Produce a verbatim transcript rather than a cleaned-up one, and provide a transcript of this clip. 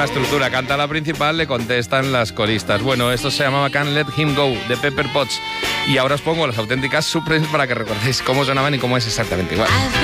estructura. Canta la principal, le contestan las coristas. Bueno, esto se llamaba Can't Let Him Go, de Pepper Potts. Y ahora os pongo las auténticas Supremes para que recordéis cómo sonaban y cómo es exactamente igual.